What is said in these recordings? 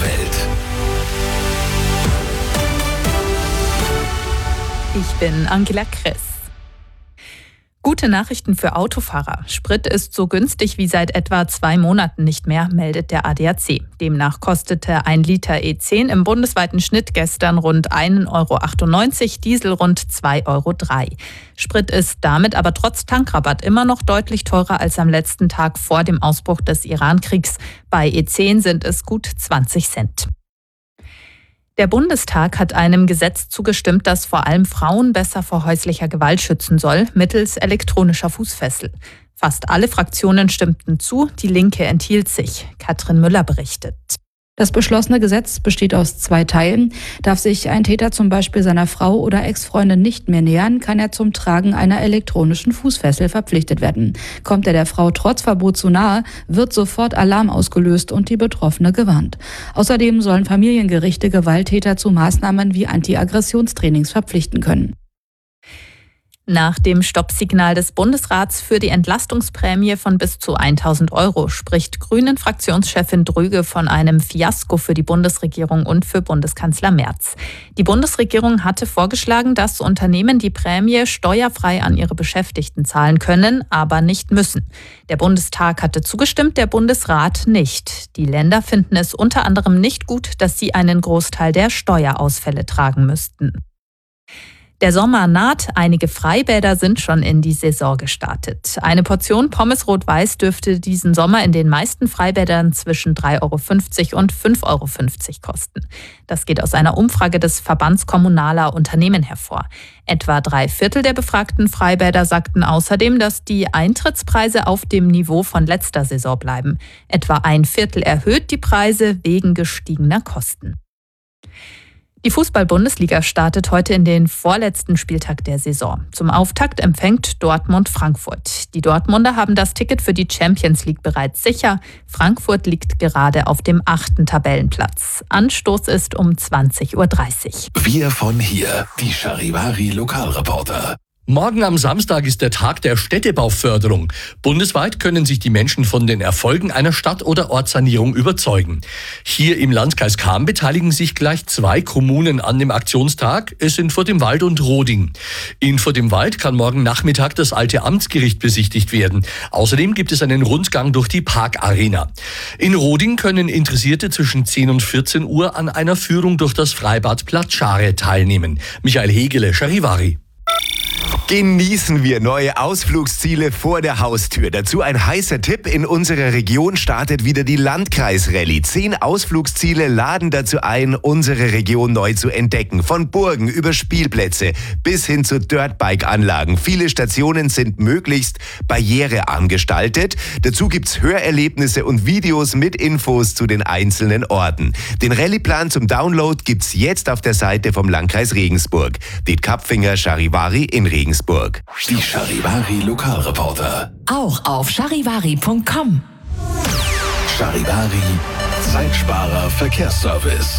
Welt. Ich bin Angela Kress. Gute Nachrichten für Autofahrer. Sprit ist so günstig wie seit etwa 2 Monaten nicht mehr, meldet der ADAC. Demnach kostete 1 Liter E10 im bundesweiten Schnitt gestern rund 1,98 €, Diesel rund 2,03 €. Sprit ist damit aber trotz Tankrabatt immer noch deutlich teurer als am letzten Tag vor dem Ausbruch des Iran-Kriegs. Bei E10 sind es gut 20 Cent. Der Bundestag hat einem Gesetz zugestimmt, das vor allem Frauen besser vor häuslicher Gewalt schützen soll, mittels elektronischer Fußfessel. Fast alle Fraktionen stimmten zu, die Linke enthielt sich. Katrin Müller berichtet. Das beschlossene Gesetz besteht aus 2 Teilen. Darf sich ein Täter zum Beispiel seiner Frau oder Ex-Freundin nicht mehr nähern, kann er zum Tragen einer elektronischen Fußfessel verpflichtet werden. Kommt er der Frau trotz Verbot zu nahe, wird sofort Alarm ausgelöst und die Betroffene gewarnt. Außerdem sollen Familiengerichte Gewalttäter zu Maßnahmen wie Anti-Aggressionstrainings verpflichten können. Nach dem Stoppsignal des Bundesrats für die Entlastungsprämie von bis zu 1.000 € spricht Grünen-Fraktionschefin Dröge von einem Fiasko für die Bundesregierung und für Bundeskanzler Merz. Die Bundesregierung hatte vorgeschlagen, dass Unternehmen die Prämie steuerfrei an ihre Beschäftigten zahlen können, aber nicht müssen. Der Bundestag hatte zugestimmt, der Bundesrat nicht. Die Länder finden es unter anderem nicht gut, dass sie einen Großteil der Steuerausfälle tragen müssten. Der Sommer naht, einige Freibäder sind schon in die Saison gestartet. Eine Portion Pommes Rot-Weiß dürfte diesen Sommer in den meisten Freibädern zwischen 3,50 € und 5,50 € kosten. Das geht aus einer Umfrage des Verbands kommunaler Unternehmen hervor. Etwa 3/4 der befragten Freibäder sagten außerdem, dass die Eintrittspreise auf dem Niveau von letzter Saison bleiben. Etwa 1/4 erhöht die Preise wegen gestiegener Kosten. Die Fußball-Bundesliga startet heute in den vorletzten Spieltag der Saison. Zum Auftakt empfängt Dortmund Frankfurt. Die Dortmunder haben das Ticket für die Champions League bereits sicher. Frankfurt liegt gerade auf dem 8. Tabellenplatz. Anstoß ist um 20:30 Uhr. Wir von hier, die Charivari Lokalreporter. Morgen am Samstag ist der Tag der Städtebauförderung. Bundesweit können sich die Menschen von den Erfolgen einer Stadt- oder Ortssanierung überzeugen. Hier im Landkreis Cham beteiligen sich gleich 2 Kommunen an dem Aktionstag. Es sind Furt im Wald und Roding. In Furt im Wald kann morgen Nachmittag das alte Amtsgericht besichtigt werden. Außerdem gibt es einen Rundgang durch die Parkarena. In Roding können Interessierte zwischen 10 und 14 Uhr an einer Führung durch das Freibad Platschare teilnehmen. Michael Hegele, Charivari. Genießen wir neue Ausflugsziele vor der Haustür. Dazu ein heißer Tipp. In unserer Region startet wieder die Landkreisrallye. 10 Ausflugsziele laden dazu ein, unsere Region neu zu entdecken. Von Burgen über Spielplätze bis hin zu Dirtbike-Anlagen. Viele Stationen sind möglichst barrierearm gestaltet. Dazu gibt's Hörerlebnisse und Videos mit Infos zu den einzelnen Orten. Den Rallyeplan zum Download gibt's jetzt auf der Seite vom Landkreis Regensburg. Diet Kapfinger, Charivari in Regensburg. Die Charivari Lokalreporter. Auch auf charivari.com. Charivari, Zeitsparer Verkehrsservice.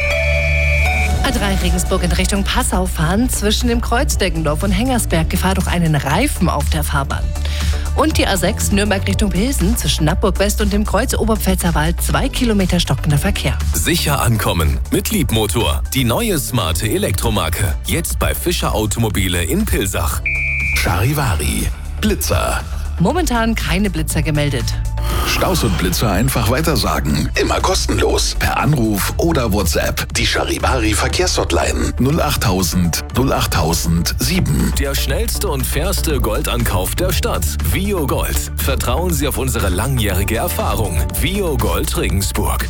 A3 Regensburg in Richtung Passau fahren, zwischen dem Kreuz Deggendorf und Hengersberg Gefahr durch einen Reifen auf der Fahrbahn. Und die A6 Nürnberg Richtung Pilsen, zwischen Nappburg West und dem Kreuz Oberpfälzerwald 2 Kilometer stockender Verkehr. Sicher ankommen mit Liebmotor. Die neue smarte Elektromarke. Jetzt bei Fischer Automobile in Pilsach. Charivari, Blitzer. Momentan keine Blitzer gemeldet. Staus und Blitzer einfach weitersagen. Immer kostenlos. Per Anruf oder WhatsApp. Die Charivari Verkehrshotline 08000 08007. Der schnellste und fairste Goldankauf der Stadt. Vio Gold. Vertrauen Sie auf unsere langjährige Erfahrung. Vio Gold Regensburg.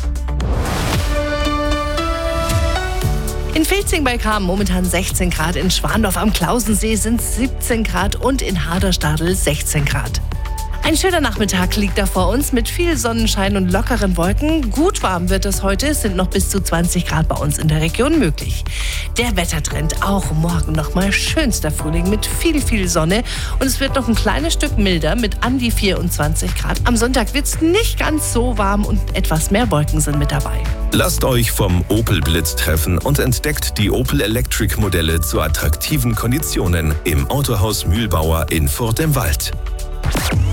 In Vilzing bei Cham momentan 16 Grad, in Schwandorf am Klausensee sind 17 Grad und in Haderstadl 16 Grad. Ein schöner Nachmittag liegt da vor uns mit viel Sonnenschein und lockeren Wolken. Gut warm wird es heute, es sind noch bis zu 20 Grad bei uns in der Region möglich. Der Wettertrend auch morgen nochmal schönster Frühling mit viel Sonne und es wird noch ein kleines Stück milder mit an die 24 Grad. Am Sonntag wird es nicht ganz so warm und etwas mehr Wolken sind mit dabei. Lasst euch vom Opel Blitz treffen und entdeckt die Opel Electric Modelle zu attraktiven Konditionen im Autohaus Mühlbauer in Furt im Wald.